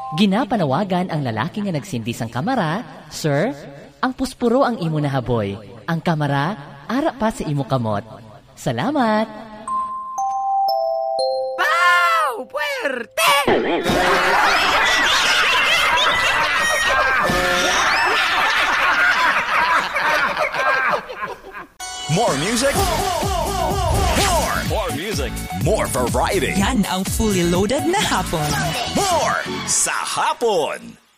Ginapanawagan ang lalaki nga nagsindi sang kamara, Sir, ang puspuro ang imo nahaboy. Ang kamara, ara pa sa imo kamot. Salamat! Pow! Puerte! More music. More music. More variety. Yan ang fully loaded na hapon. More sa hapon.